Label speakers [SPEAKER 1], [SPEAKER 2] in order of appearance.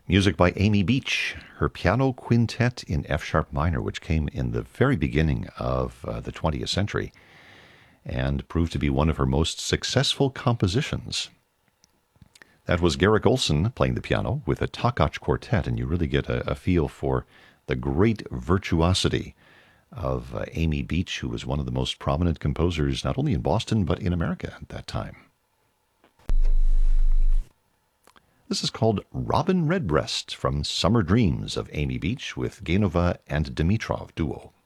[SPEAKER 1] Music by Amy Beach, her piano quintet in F-sharp minor, which came in the very beginning of the 20th century and proved to be one of her most successful compositions. That was Garrick Olson playing the piano with a Takach Quartet, and you really get a feel for the great virtuosity of Amy Beach, who was one of the most prominent composers not only in Boston but in America at that time. This is called Robin Redbreast from Summer Dreams of Amy Beach with Gainova and Dimitrov Duo.